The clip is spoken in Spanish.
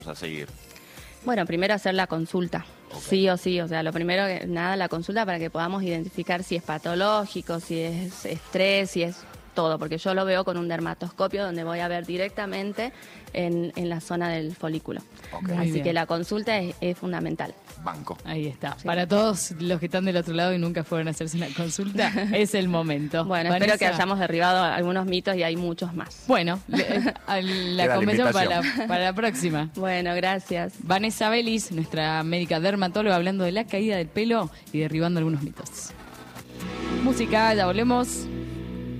a seguir? Bueno, primero hacer la consulta, Ok. sí o sí. O sea, lo primero que nada, la consulta para que podamos identificar si es patológico, si es estrés, si es todo. Porque yo lo veo con un dermatoscopio donde voy a ver directamente en la zona del folículo. Ok. Muy Así bien. que la consulta es fundamental. Banco. Ahí está. Sí. Para todos los que están del otro lado y nunca fueron a hacerse una consulta, es el momento. Bueno, Vanessa, espero que hayamos derribado algunos mitos y hay muchos más. Bueno, la Queda la convención invitación. para la próxima. Bueno, gracias. Vanessa Belis, nuestra médica dermatóloga, hablando de la caída del pelo y derribando algunos mitos. Música, ya volvemos.